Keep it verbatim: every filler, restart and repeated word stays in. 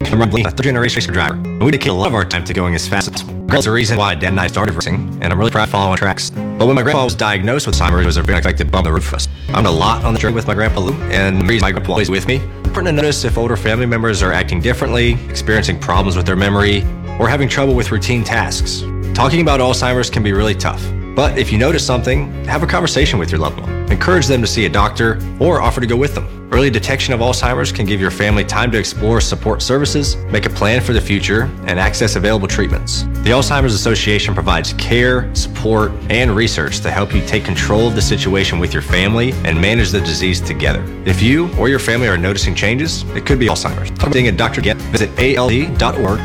I'm a third generation driver. And we dedicate a lot of our time to going as fast as possible. That's the reason why Dad and I started racing, and I'm really proud of following tracks. But when my grandpa was diagnosed with Alzheimer's, it was a very unexpected bump on the road for us. I'm a lot on the journey with my grandpa Lou, and the reason my grandpa is with me. It's important to notice if older family members are acting differently, experiencing problems with their memory, or having trouble with routine tasks. Talking about Alzheimer's can be really tough. But if you notice something, have a conversation with your loved one. Encourage them to see a doctor or offer to go with them. Early detection of Alzheimer's can give your family time to explore support services, make a plan for the future, and access available treatments. The Alzheimer's Association provides care, support, and research to help you take control of the situation with your family and manage the disease together. If you or your family are noticing changes, it could be Alzheimer's. Seeing a doctor, get visit A L D dot org